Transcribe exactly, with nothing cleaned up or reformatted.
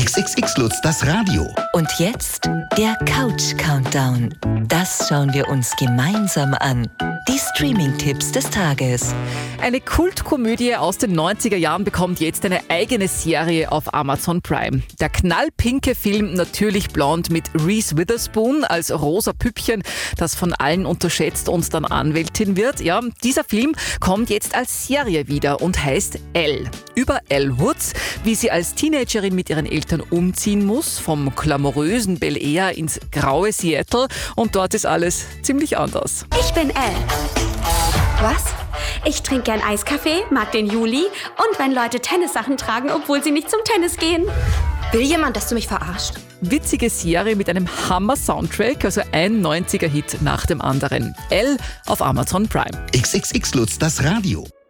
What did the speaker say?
X X X Lutz, das Radio. Und jetzt der Couch-Countdown. Das schauen wir uns gemeinsam an. Die Streaming-Tipps des Tages. Eine Kultkomödie aus den neunziger Jahren bekommt jetzt eine eigene Serie auf Amazon Prime. Der knallpinke Film Natürlich Blond mit Reese Witherspoon als rosa Püppchen, das von allen unterschätzt und dann Anwältin wird. Ja, dieser Film kommt jetzt als Serie wieder und heißt Elle. Über Elle Woods, wie sie als Teenagerin mit ihren Eltern umziehen muss, vom glamourösen Bel Air ins graue Seattle, und dort ist alles ziemlich anders. Ich bin Elle. Was? Ich trinke gern Eiskaffee, mag den Juli und wenn Leute Tennissachen tragen, obwohl sie nicht zum Tennis gehen. Will jemand, dass du mich verarscht? Witzige Serie mit einem Hammer-Soundtrack, also ein neunziger Hit nach dem anderen. Elle auf Amazon Prime. X X X Lutz, das Radio.